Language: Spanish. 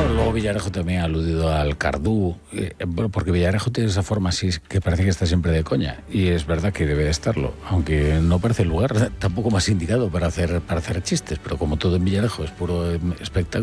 Luego Villarejo también ha aludido al Cardú, porque Villarejo tiene esa forma así que parece que está siempre de coña, y es verdad que debe de estarlo, aunque no parece el lugar tampoco más indicado para hacer chistes, pero como todo en Villarejo es puro espectáculo.